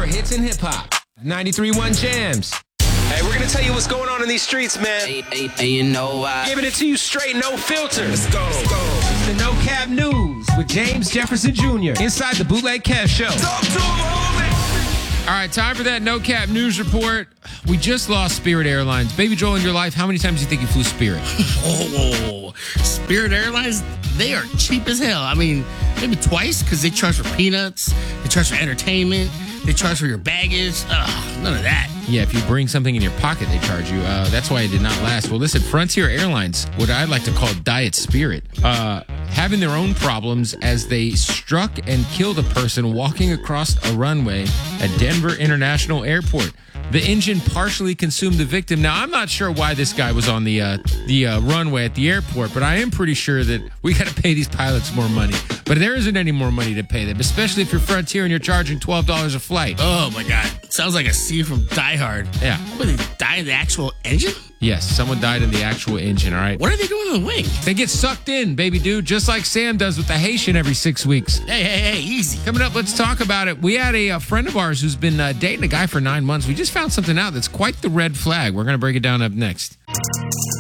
hits and hip-hop. 93.1 Jams. Hey, we're going to tell you what's going on in these streets, man. You know why? Giving it to you straight, no filter. Let's go. The No Cap News with James Jefferson Jr. inside the Bootleg Kev Show. Talk to him, homie. All right, time for that No Cap News Report. We just lost Spirit Airlines. Baby Joel, in your life, how many times do you think you flew Spirit? Oh, Spirit Airlines, they are cheap as hell. I mean, maybe twice because they charge for peanuts, they charge for entertainment, they charge for your baggage. Ugh, none of that. Yeah, if you bring something in your pocket, they charge you. That's why it did not last. Well, listen, Frontier Airlines, what I like to call Diet Spirit, having their own problems as they struck and killed a person walking across a runway at Denver International Airport. The engine partially consumed the victim. Now, I'm not sure why this guy was on the runway at the airport, but I am pretty sure that we got to pay these pilots more money. But there isn't any more money to pay them, especially if you're Frontier and you're charging $12 a flight. Oh, my God. Sounds like a scene from Die Hard. Yeah. But they died in the actual engine? Yes, someone died in the actual engine, all right? What are they doing in the wing? They get sucked in, baby dude, just like Sam does with the Haitian every 6 weeks. Hey, easy. Coming up, let's talk about it. We had a friend of ours who's been dating a guy for 9 months. We just found something out that's quite the red flag. We're going to break it down up next.